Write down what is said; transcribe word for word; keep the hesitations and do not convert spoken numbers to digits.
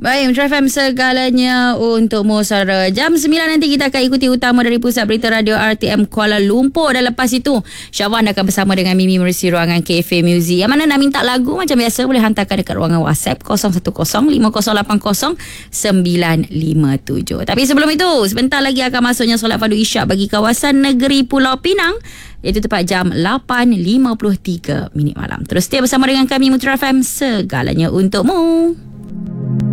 Baik, Metro F M segalanya untukmu, saudara. Jam sembilan nanti kita akan ikuti utama dari Pusat Berita Radio R T M Kuala Lumpur. Dan lepas itu, Syahwan akan bersama dengan Mimi merusi ruangan Cafe Music. Yang mana nak minta lagu macam biasa boleh hantarkan dekat ruangan WhatsApp kosong satu kosong lima kosong lapan kosong sembilan lima tujuh. Tapi sebelum itu, sebentar lagi akan masuknya solat fardu isyak bagi kawasan negeri Pulau Pinang, iaitu tepat jam lapan lima puluh tiga minit malam. Terus setia bersama dengan kami, Metro F M segalanya untukmu.